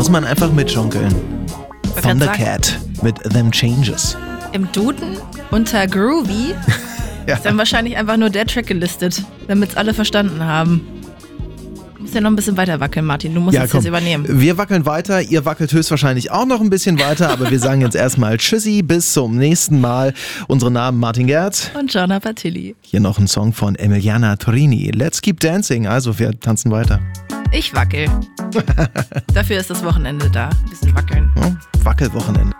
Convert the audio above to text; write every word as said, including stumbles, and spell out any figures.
man einfach mitjonkeln. Thundercat mit Them Changes. Im Duden unter Groovy Ja. ist dann wahrscheinlich einfach nur der Track gelistet, damit es alle verstanden haben. Du musst ja noch ein bisschen weiter wackeln, Martin. Du musst Ja, es komm. jetzt übernehmen. Wir wackeln weiter, ihr wackelt höchstwahrscheinlich auch noch ein bisschen weiter, aber wir sagen jetzt erstmal Tschüssi, bis zum nächsten Mal. Unsere Namen Martin Gerd. Und Gianna Patilli. Hier noch ein Song von Emiliana Torini. Let's keep dancing. Also wir tanzen weiter. Ich wackel. Dafür ist das Wochenende da. Ein bisschen wackeln. Ja, Wackelwochenende.